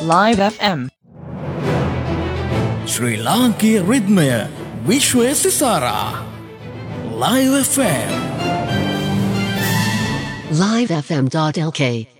Live FM. Sri Lanka Ritmය විශ්වය සිසාරා Live FM livefm.lk